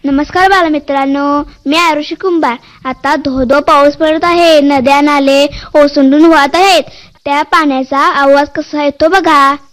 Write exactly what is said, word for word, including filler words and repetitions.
नमस्कार बालमित्रांनो, मी आरुषी कुंभार. आता धोधो पाऊस पडत आहे. नद्या नाले ओसंडून वाहत आहेत. त्या पाण्याचा आवाज कसा येतो बघा.